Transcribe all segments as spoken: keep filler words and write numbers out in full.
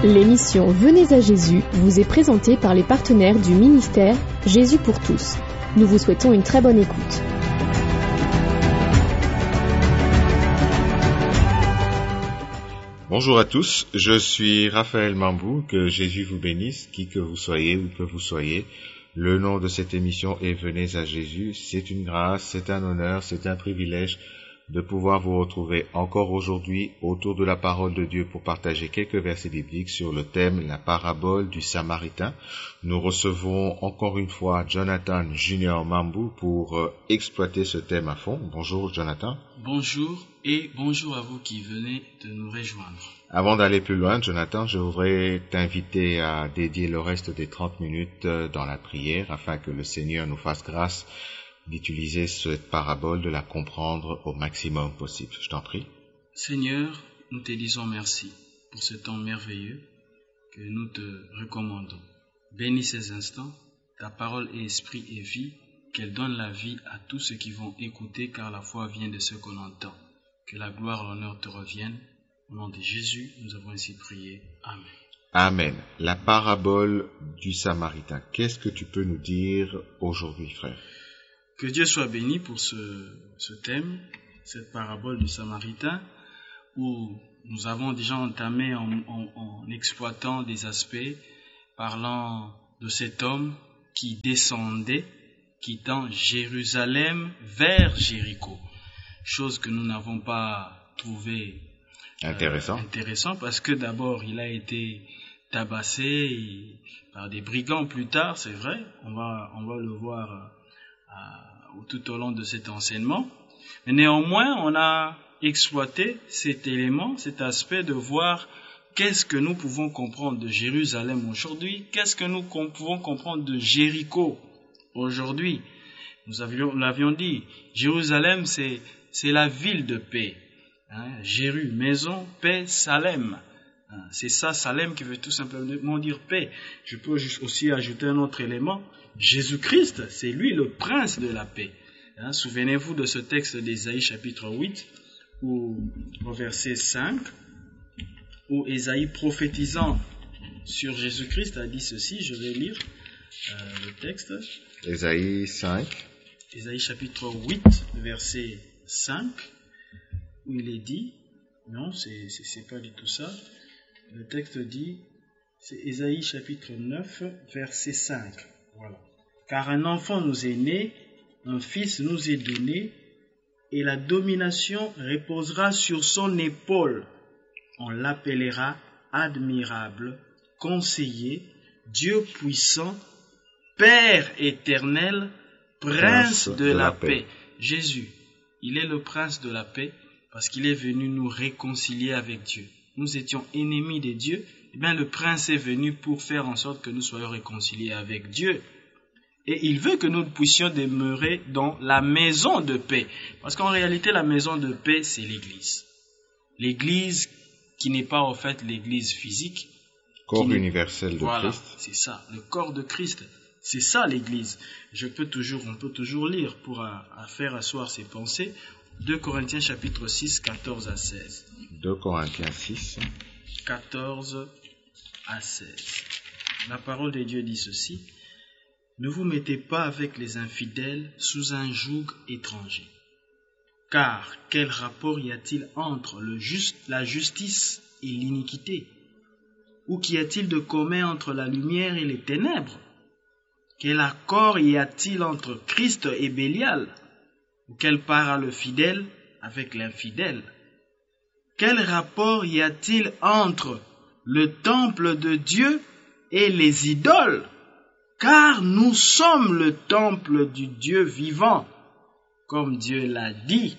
L'émission Venez à Jésus vous est présentée par les partenaires du ministère Jésus pour tous. Nous vous souhaitons une très bonne écoute. Bonjour à tous, je suis Raphaël Mambou, que Jésus vous bénisse, qui que vous soyez, où que vous soyez. Le nom de cette émission est Venez à Jésus. C'est une grâce, c'est un honneur, c'est un privilège de pouvoir vous retrouver encore aujourd'hui autour de la parole de Dieu pour partager quelques versets bibliques sur le thème la parabole du Samaritain. Nous recevons encore une fois Jonathan Junior Mambou pour euh, exploiter ce thème à fond. Bonjour Jonathan. Bonjour et bonjour à vous qui venez de nous rejoindre. Avant d'aller plus loin, Jonathan, je voudrais t'inviter à dédier le reste des trente minutes dans la prière afin que le Seigneur nous fasse grâce d'utiliser cette parabole, de la comprendre au maximum possible. Je t'en prie. Seigneur, nous te disons merci pour ce temps merveilleux que nous te recommandons. Bénis ces instants, ta parole est esprit et vie, qu'elle donne la vie à tous ceux qui vont écouter, car la foi vient de ce qu'on entend. Que la gloire et l'honneur te reviennent. Au nom de Jésus, nous avons ainsi prié. Amen. Amen. La parabole du Samaritain. Qu'est-ce que tu peux nous dire aujourd'hui, frère? Que Dieu soit béni pour ce, ce thème, cette parabole du Samaritain, où nous avons déjà entamé en, en, en exploitant des aspects parlant de cet homme qui descendait, quittant Jérusalem vers Jéricho. Chose que nous n'avons pas trouvé intéressant. Euh, intéressant parce que d'abord il a été tabassé par des brigands plus tard, c'est vrai, on va, on va le voir euh, tout au long de cet enseignement. Mais néanmoins, on a exploité cet élément, cet aspect de voir qu'est-ce que nous pouvons comprendre de Jérusalem aujourd'hui, qu'est-ce que nous com- pouvons comprendre de Jéricho aujourd'hui. Nous avions, l'avions dit, Jérusalem c'est, c'est la ville de paix. Hein, Jéru, maison, paix, Salem. Hein, c'est ça, Salem, qui veut tout simplement dire paix. Je peux aussi ajouter un autre élément. Jésus-Christ, c'est lui le prince de la paix. Hein, souvenez-vous de ce texte d'Ésaïe chapitre huit, où, au verset cinq, où Ésaïe prophétisant sur Jésus-Christ a dit ceci, je vais lire euh, le texte. Ésaïe cinq. Ésaïe chapitre huit, verset cinq. Où il est dit, non, c'est, c'est, c'est pas du tout ça. Le texte dit, c'est Ésaïe chapitre neuf, verset cinq. Voilà. Car un enfant nous est né, un fils nous est donné, et la domination reposera sur son épaule. On l'appellera admirable, conseiller, Dieu puissant, Père éternel, prince, prince de, de la, la paix. paix. Jésus, il est le prince de la paix. Parce qu'il est venu nous réconcilier avec Dieu. Nous étions ennemis de Dieu. Eh bien, le prince est venu pour faire en sorte que nous soyons réconciliés avec Dieu. Et il veut que nous puissions demeurer dans la maison de paix. Parce qu'en réalité, la maison de paix, c'est l'église. L'église qui n'est pas en fait l'église physique. Corps universel de voilà, Christ. C'est ça, le corps de Christ. C'est ça l'église. Je peux toujours, on peut toujours lire pour à, à faire asseoir ses pensées. deux Corinthiens chapitre six, quatorze à seize. deux Corinthiens six. quatorze à seize. La parole de Dieu dit ceci. Ne vous mettez pas avec les infidèles sous un joug étranger. Car quel rapport y a-t-il entre le juste, la justice et l'iniquité? Ou qu'y a-t-il de commun entre la lumière et les ténèbres? Quel accord y a-t-il entre Christ et Bélial? Ou quelle part a le fidèle avec l'infidèle? Quel rapport y a-t-il entre le temple de Dieu et les idoles? Car nous sommes le temple du Dieu vivant, comme Dieu l'a dit.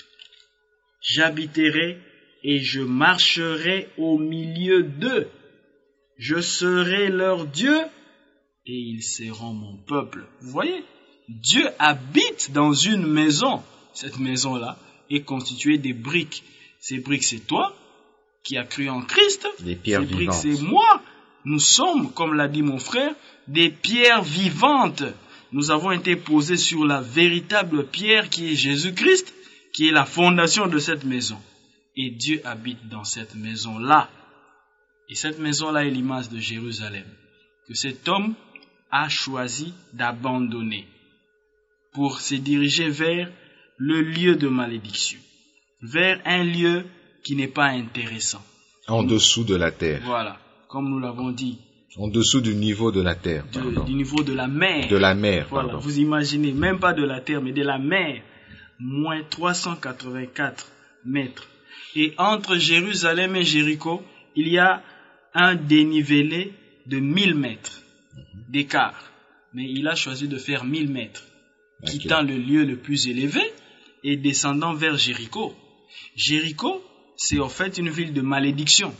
J'habiterai et je marcherai au milieu d'eux. Je serai leur Dieu et ils seront mon peuple. Vous voyez? Dieu habite dans une maison. Cette maison-là est constituée des briques. Ces briques, c'est toi qui as cru en Christ. Des pierres Ces briques, vivantes. c'est moi. Nous sommes, comme l'a dit mon frère, des pierres vivantes. Nous avons été posés sur la véritable pierre qui est Jésus-Christ, qui est la fondation de cette maison. Et Dieu habite dans cette maison-là. Et cette maison-là est l'image de Jérusalem, que cet homme a choisi d'abandonner pour se diriger vers le lieu de malédiction, vers un lieu qui n'est pas intéressant. En dessous de la terre. Voilà, comme nous l'avons dit. En dessous du niveau de la terre. De, du niveau de la mer. De la mer, Voilà, pardon. vous imaginez, même pas de la terre, mais de la mer. Moins trois cent quatre-vingt-quatre mètres. Et entre Jérusalem et Jéricho, il y a un dénivelé de mille mètres d'écart. Mais il a choisi de faire mille mètres, okay. Quittant le lieu le plus élevé et descendant vers Jéricho. Jéricho, c'est en fait une ville de malédiction.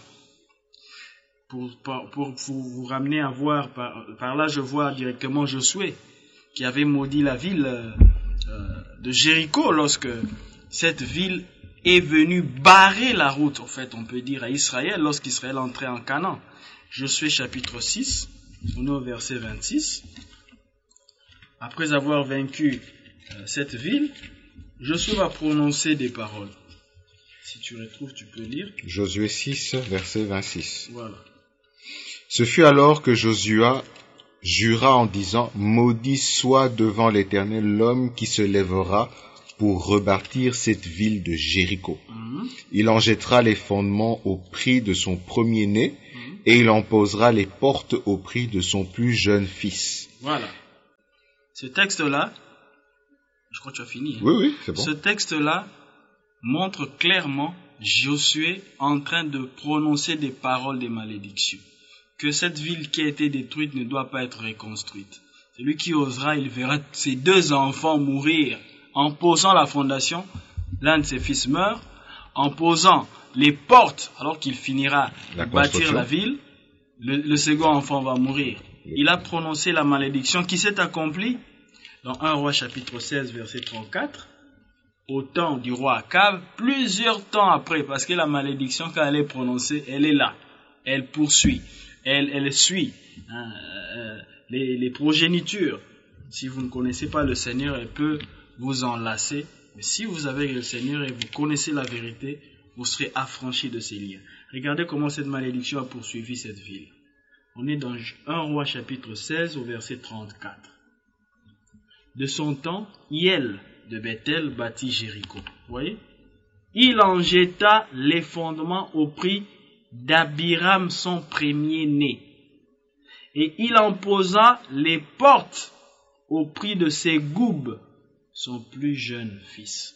Pour, pour, pour vous ramener à voir, par, par là je vois directement Josué, qui avait maudit la ville euh, de Jéricho lorsque cette ville est venue barrer la route, en fait, on peut dire, à Israël, lorsqu'Israël entrait en Canaan. Josué chapitre six, on est au verset vingt-six. Après avoir vaincu euh, cette ville, Josué va prononcer des paroles. Si tu retrouves, tu peux lire. Josué six, verset vingt-six. Voilà. Ce fut alors que Josué jura en disant, « Maudit soit devant l'Éternel l'homme qui se lèvera pour rebâtir cette ville de Jéricho. Mm-hmm. Il en jettera les fondements au prix de son premier-né, mm-hmm. et il en posera les portes au prix de son plus jeune fils. » Voilà. Ce texte-là, je crois que tu as fini. Hein? Oui, oui, c'est bon. Ce texte-là montre clairement Josué en train de prononcer des paroles de malédiction. Que cette ville qui a été détruite ne doit pas être reconstruite. Celui qui osera, il verra ses deux enfants mourir. En posant la fondation, l'un de ses fils meurt. En posant les portes, alors qu'il finira de bâtir la ville, le, le second enfant va mourir. Il a prononcé la malédiction qui s'est accomplie dans un roi chapitre seize, verset trente-quatre. Au temps du roi Akab, plusieurs temps après, parce que la malédiction, quand elle est prononcée, elle est là. Elle poursuit. Elle, elle suit hein, euh, les, les progénitures. Si vous ne connaissez pas le Seigneur, elle peut vous enlacer. Mais si vous avez le Seigneur et vous connaissez la vérité, vous serez affranchis de ces liens. Regardez comment cette malédiction a poursuivi cette ville. On est dans un roi chapitre seize au verset trente-quatre. De son temps, Hiel de Bethel bâtit Jéricho. Vous voyez? Il en jeta les fondements au prix d'Abiram son premier-né. Et il en posa les portes au prix de Ségoub, son plus jeune fils.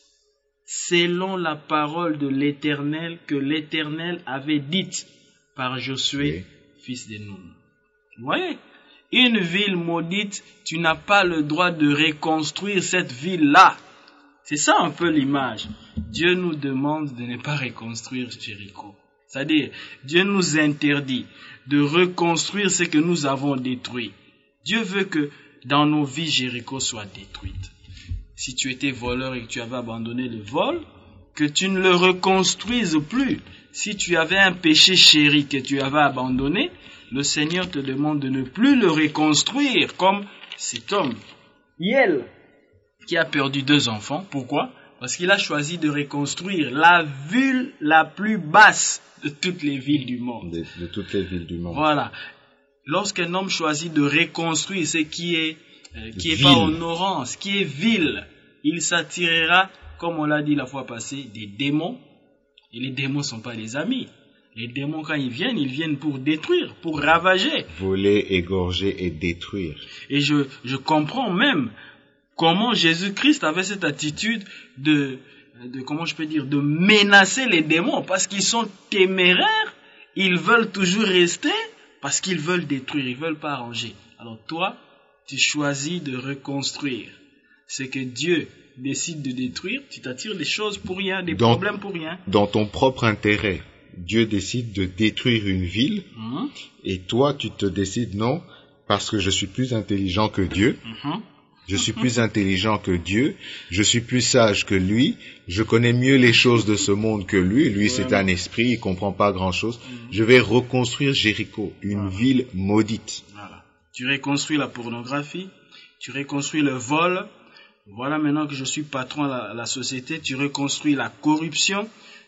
Selon la parole de l'Éternel que l'Éternel avait dite par Josué, oui. Fils de Nun. Vous voyez? Une ville maudite, tu n'as pas le droit de reconstruire cette ville-là. C'est ça un peu l'image. Dieu nous demande de ne pas reconstruire Jéricho. C'est-à-dire, Dieu nous interdit de reconstruire ce que nous avons détruit. Dieu veut que dans nos vies, Jéricho soit détruite. Si tu étais voleur et que tu avais abandonné le vol, que tu ne le reconstruises plus. Si tu avais un péché chéri que tu avais abandonné, le Seigneur te demande de ne plus le reconstruire comme cet homme, Hiel, qui a perdu deux enfants. Pourquoi? Parce qu'il a choisi de reconstruire la ville la plus basse de toutes les villes du monde. De, de toutes les villes du monde. Voilà. Lorsqu'un homme choisit de reconstruire ce qui est, euh, qui est pas honorant, ce qui est vil, il s'attirera, comme on l'a dit la fois passée, des démons. Et les démons ne sont pas des amis. Les démons, quand ils viennent, ils viennent pour détruire, pour ravager. Voler, égorger et détruire. Et je, je comprends même comment Jésus-Christ avait cette attitude de, de, comment je peux dire, de menacer les démons, parce qu'ils sont téméraires, ils veulent toujours rester, parce qu'ils veulent détruire, ils veulent pas arranger. Alors toi, tu choisis de reconstruire. Ce que Dieu décide de détruire, tu t'attires des choses pour rien, des dans, problèmes pour rien. Dans ton propre intérêt, Dieu décide de détruire une ville, mmh. et toi, tu te décides non, parce que je suis plus intelligent que Dieu. Mmh. Je suis plus intelligent que Dieu, je suis plus sage que lui, je connais mieux les choses de ce monde que lui, lui Vraiment. C'est un esprit, il comprend pas grand-chose. Mmh. Je vais reconstruire Jéricho, une voilà. ville maudite. Voilà. Tu reconstruis la pornographie, tu reconstruis le vol, voilà maintenant que je suis patron à la, à la société, tu reconstruis la corruption,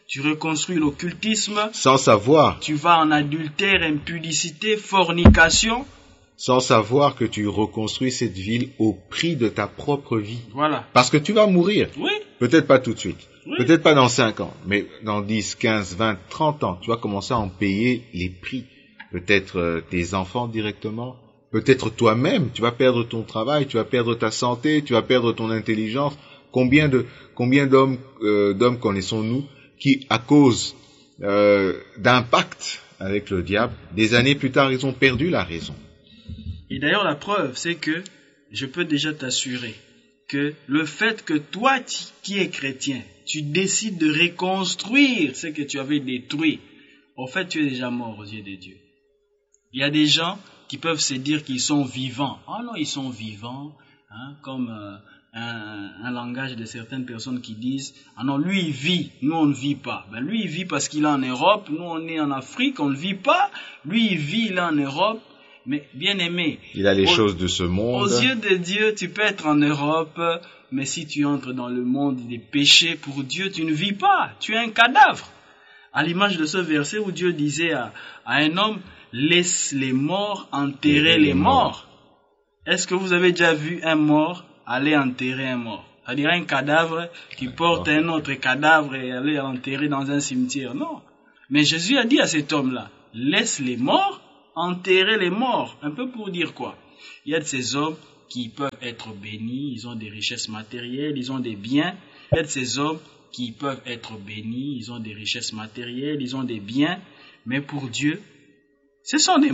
tu reconstruis l'occultisme, sans savoir, tu vas en adultère, impudicité, fornication. Sans savoir que tu reconstruis cette ville au prix de ta propre vie. Voilà. Parce que tu vas mourir. Oui. Peut-être pas tout de suite. Oui. Peut-être pas dans cinq ans. Mais dans dix, quinze, vingt, trente ans, tu vas commencer à en payer les prix. Peut-être euh, tes enfants directement. Peut-être toi-même. Tu vas perdre ton travail, tu vas perdre ta santé, tu vas perdre ton intelligence. Combien de, combien d'hommes, euh, d'hommes connaissons-nous qui, à cause euh, d'impact avec le diable, des années plus tard, ils ont perdu la raison. Et d'ailleurs, la preuve, c'est que je peux déjà t'assurer que le fait que toi, qui es chrétien, tu décides de reconstruire ce que tu avais détruit, en fait, tu es déjà mort aux yeux de Dieu. Il y a des gens qui peuvent se dire qu'ils sont vivants. Ah non, ils sont vivants, hein, comme euh, un, un langage de certaines personnes qui disent « Ah non, lui, il vit, nous, on ne vit pas. » Ben, lui, il vit parce qu'il est en Europe, nous, on est en Afrique, on ne vit pas. Lui, il vit, il est en Europe. Mais bien aimé, il a les aux, choses de ce monde. Aux yeux de Dieu, tu peux être en Europe, mais si tu entres dans le monde des péchés, pour Dieu, tu ne vis pas. Tu es un cadavre. À l'image de ce verset où Dieu disait à, à un homme, laisse les morts enterrer les, les morts. morts. Est-ce que vous avez déjà vu un mort aller enterrer un mort? C'est-à-dire un cadavre qui porte un autre cadavre et aller l'enterrer dans un cimetière? Non. Mais Jésus a dit à cet homme-là, laisse les morts enterrer les morts. Un peu pour dire quoi? Il y a de ces hommes qui peuvent être bénis, ils ont des richesses matérielles, ils ont des biens. Il y a de ces hommes qui peuvent être bénis, ils ont des richesses matérielles, ils ont des biens. Mais pour Dieu, ce sont des